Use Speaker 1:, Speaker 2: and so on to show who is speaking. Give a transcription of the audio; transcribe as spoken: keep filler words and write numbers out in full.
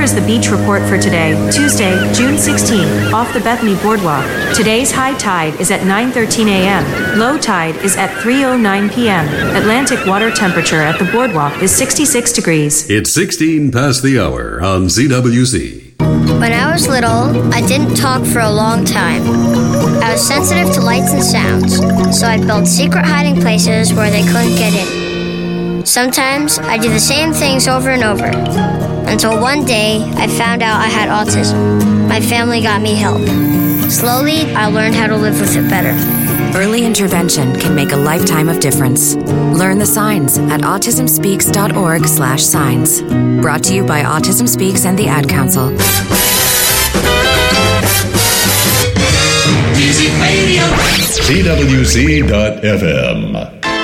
Speaker 1: is the beach report for today, Tuesday, June sixteenth, off the Bethany Boardwalk. Today's high tide is at nine thirteen a.m. Low tide is at three oh nine p.m. Atlantic water temperature at the boardwalk is sixty-six degrees.
Speaker 2: It's sixteen past the hour on Z W C.
Speaker 3: When I was little, I didn't talk for a long time. I was sensitive to lights and sounds, so I built secret hiding places where they couldn't get in. Sometimes I do the same things over and over, until one day I found out I had autism. My family got me help. Slowly, I learned how to live with it better.
Speaker 4: Early intervention can make a lifetime of difference. Learn the signs at autism speaks dot org slash signs. Brought to you by Autism Speaks and the Ad Council.
Speaker 2: Z W C dot F M